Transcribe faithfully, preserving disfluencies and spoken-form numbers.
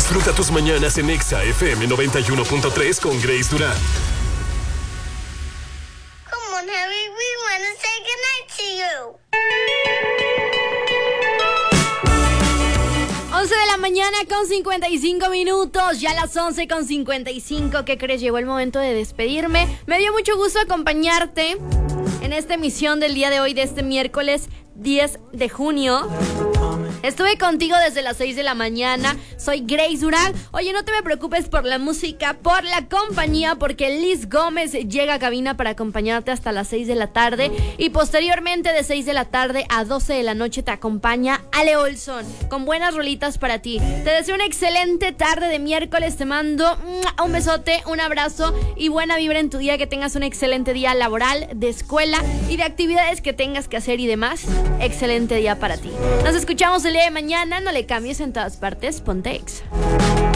Disfruta tus mañanas en Exa F M noventa y uno punto tres con Grace Durán. Come on, Harry, we want to say goodnight to you. once de la mañana con cincuenta y cinco minutos, ya las once con cincuenta y cinco. ¿Qué crees? Llegó el momento de despedirme. Me dio mucho gusto acompañarte en esta emisión del día de hoy, de este miércoles diez de junio. Estuve contigo desde las seis de la mañana. Soy Grace Durán. Oye, no te me preocupes por la música, por la compañía, porque Liz Gómez llega a cabina para acompañarte hasta las seis de la tarde. Y posteriormente, de seis de la tarde a doce de la noche, te acompaña Ale Olson con buenas rolitas para ti. Te deseo una excelente tarde de miércoles. Te mando un besote, un abrazo y buena vibra en tu día. Que tengas un excelente día laboral, de escuela y de actividades que tengas que hacer y demás. Excelente día para ti. Nos escuchamos el día de mañana. No le cambies, en todas partes ponte Exa.